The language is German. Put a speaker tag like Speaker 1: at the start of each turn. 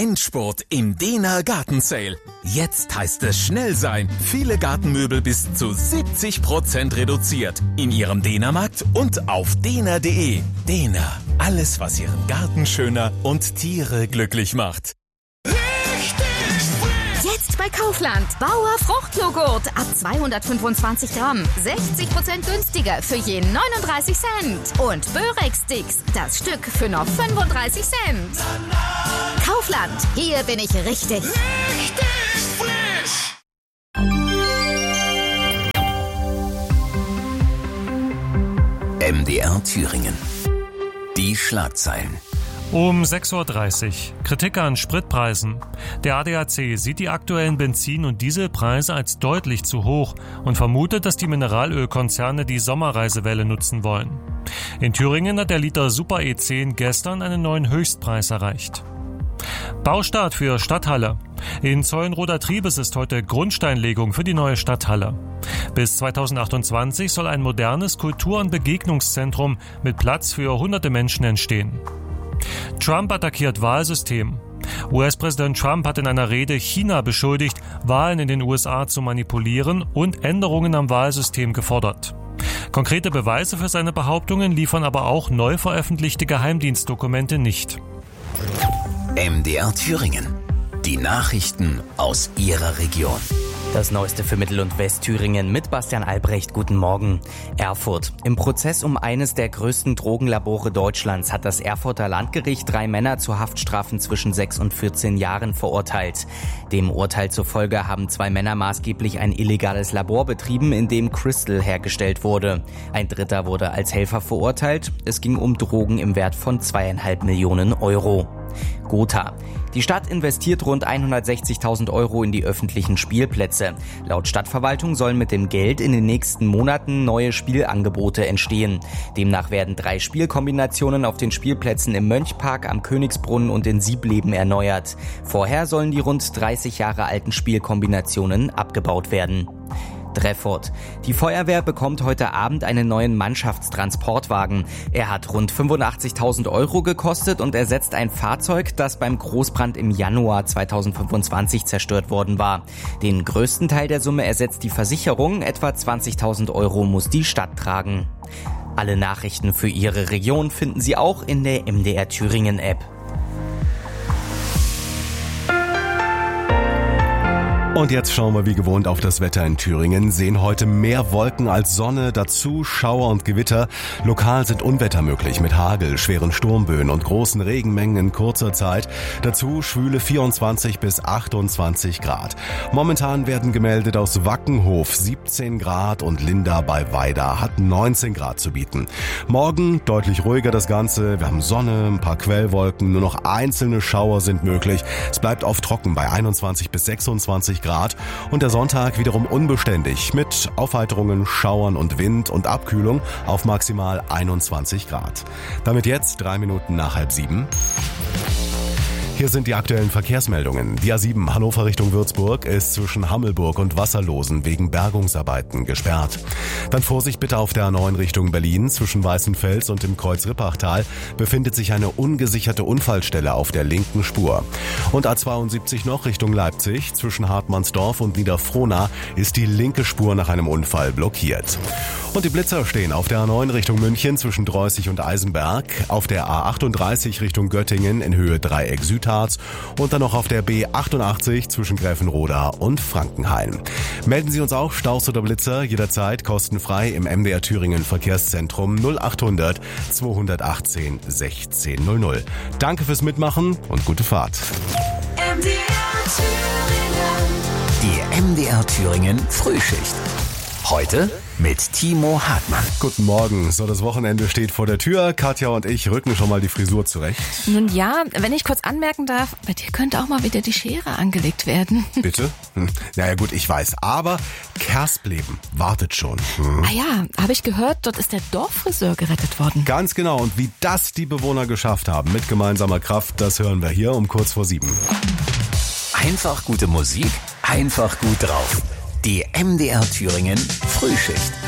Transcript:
Speaker 1: Endspurt im Dehner Gartensale. Jetzt heißt es schnell sein. Viele Gartenmöbel bis zu 70% reduziert. In Ihrem Dehnermarkt und auf dehner.de. Dehner. Alles, was Ihren Garten schöner und Tiere glücklich macht.
Speaker 2: Jetzt bei Kaufland. Bauer Fruchtjoghurt ab 225 Gramm. 60% günstiger für je 39 Cent. Und Börek-Sticks, das Stück für nur 35 Cent. Kaufland, hier bin ich richtig. Richtig frisch.
Speaker 3: MDR Thüringen. Die Schlagzeilen.
Speaker 4: Um 6.30 Uhr. Kritik an Spritpreisen. Der ADAC sieht die aktuellen Benzin- und Dieselpreise als deutlich zu hoch und vermutet, dass die Mineralölkonzerne die Sommerreisewelle nutzen wollen. In Thüringen hat der Liter Super E10 gestern einen neuen Höchstpreis erreicht. Baustart für Stadthalle. In Zeulenroder Triebes ist heute Grundsteinlegung für die neue Stadthalle. Bis 2028 soll ein modernes Kultur- und Begegnungszentrum mit Platz für hunderte Menschen entstehen. Trump attackiert Wahlsystem. US-Präsident Trump hat in einer Rede China beschuldigt, Wahlen in den USA zu manipulieren und Änderungen am Wahlsystem gefordert. Konkrete Beweise für seine Behauptungen liefern aber auch neu veröffentlichte Geheimdienstdokumente nicht.
Speaker 3: MDR Thüringen. Die Nachrichten aus Ihrer Region.
Speaker 5: Das Neueste für Mittel- und Westthüringen mit Bastian Albrecht. Guten Morgen. Erfurt. Im Prozess um eines der größten Drogenlabore Deutschlands hat das Erfurter Landgericht 3 Männer zu Haftstrafen zwischen 6 und 14 Jahren verurteilt. Dem Urteil zufolge haben 2 Männer maßgeblich ein illegales Labor betrieben, in dem Crystal hergestellt wurde. Ein dritter wurde als Helfer verurteilt. Es ging um Drogen im Wert von 2,5 Millionen Euro. Gotha. Die Stadt investiert rund 160.000 Euro in die öffentlichen Spielplätze. Laut Stadtverwaltung sollen mit dem Geld in den nächsten Monaten neue Spielangebote entstehen. Demnach werden 3 Spielkombinationen auf den Spielplätzen im Mönchpark, am Königsbrunnen und in Siebleben erneuert. Vorher sollen die rund 30 Jahre alten Spielkombinationen abgebaut werden. Treffort. Die Feuerwehr bekommt heute Abend einen neuen Mannschaftstransportwagen. Er hat rund 85.000 Euro gekostet und ersetzt ein Fahrzeug, das beim Großbrand im Januar 2025 zerstört worden war. Den größten Teil der Summe ersetzt die Versicherung, etwa 20.000 Euro muss die Stadt tragen. Alle Nachrichten für Ihre Region finden Sie auch in der MDR Thüringen App.
Speaker 6: Und jetzt schauen wir wie gewohnt auf das Wetter in Thüringen. Sehen heute mehr Wolken als Sonne, dazu Schauer und Gewitter. Lokal sind Unwetter möglich mit Hagel, schweren Sturmböen und großen Regenmengen in kurzer Zeit. Dazu schwüle 24 bis 28 Grad. Momentan werden gemeldet aus Wackenhof 17 Grad und Linda bei Weida hat 19 Grad zu bieten. Morgen deutlich ruhiger das Ganze. Wir haben Sonne, ein paar Quellwolken, nur noch einzelne Schauer sind möglich. Es bleibt oft trocken bei 21 bis 26 Grad und der Sonntag wiederum unbeständig mit Aufheiterungen, Schauern und Wind und Abkühlung auf maximal 21 Grad. Damit jetzt 3 Minuten nach 6:30. Hier sind die aktuellen Verkehrsmeldungen. Die A7 Hannover Richtung Würzburg ist zwischen Hammelburg und Wasserlosen wegen Bergungsarbeiten gesperrt. Dann Vorsicht bitte auf der A9 Richtung Berlin. Zwischen Weißenfels und dem Kreuz Rippachtal befindet sich eine ungesicherte Unfallstelle auf der linken Spur. Und A72 noch Richtung Leipzig. Zwischen Hartmannsdorf und Niederfrohna ist die linke Spur nach einem Unfall blockiert. Und die Blitzer stehen auf der A9 Richtung München zwischen Dreußig und Eisenberg, auf der A38 Richtung Göttingen in Höhe Dreieck Südharz und dann noch auf der B88 zwischen Gräfenroda und Frankenhain. Melden Sie uns auch Staus oder Blitzer jederzeit kostenfrei im MDR Thüringen Verkehrszentrum 0800 218 1600. Danke fürs Mitmachen und gute Fahrt.
Speaker 3: Die MDR Thüringen Frühschicht. Heute mit Timo Hartmann.
Speaker 6: Guten Morgen. So, das Wochenende steht vor der Tür. Katja und ich rücken schon mal die Frisur zurecht.
Speaker 7: Nun ja, wenn ich kurz anmerken darf, bei dir könnte auch mal wieder die Schere angelegt werden.
Speaker 6: Bitte? Naja gut, ich weiß. Aber Kerspleben wartet schon.
Speaker 7: Ah ja, habe ich gehört, dort ist der Dorffriseur gerettet worden.
Speaker 6: Ganz genau. Und wie das die Bewohner geschafft haben mit gemeinsamer Kraft, das hören wir hier um kurz vor 7.
Speaker 3: Einfach gute Musik, einfach gut drauf. Die MDR Thüringen Frühschicht.